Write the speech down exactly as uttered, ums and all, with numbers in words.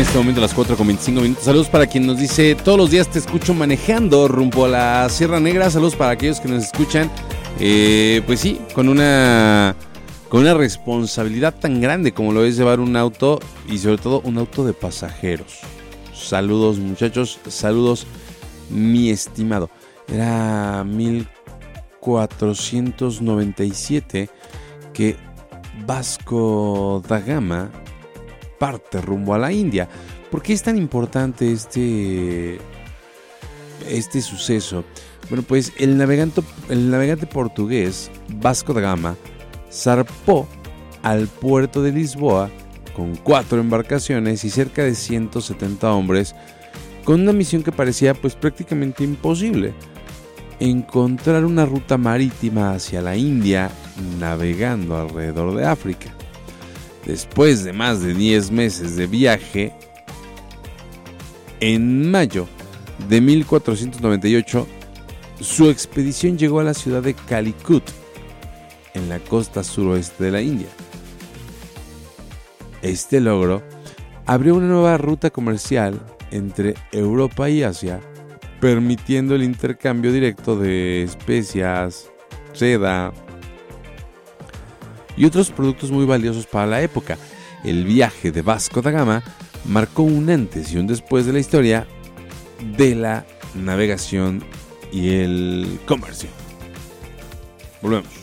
este momento a las cuatro con veinticinco minutos. Saludos para quien nos dice, todos los días te escucho manejando rumbo a la Sierra Negra. Saludos para aquellos que nos escuchan, eh, pues sí, con una, con una responsabilidad tan grande como lo es llevar un auto y sobre todo un auto de pasajeros. Saludos muchachos, saludos mi estimado. Era mil cuatrocientos noventa y siete que Vasco da Gama parte rumbo a la India. ¿Por qué es tan importante este, este suceso? Bueno, pues el navegante, el navegante portugués Vasco da Gama zarpó al puerto de Lisboa con cuatro embarcaciones y cerca de ciento setenta hombres, con una misión que parecía pues prácticamente imposible: encontrar una ruta marítima hacia la India navegando alrededor de África. Después de más de diez meses de viaje, en mayo de mil cuatrocientos noventa y ocho, su expedición llegó a la ciudad de Calicut, en la costa suroeste de la India. Este logro abrió una nueva ruta comercial entre Europa y Asia, permitiendo el intercambio directo de especias, seda y otros productos muy valiosos para la época. El viaje de Vasco da Gama marcó un antes y un después de la historia de la navegación y el comercio. Volvemos.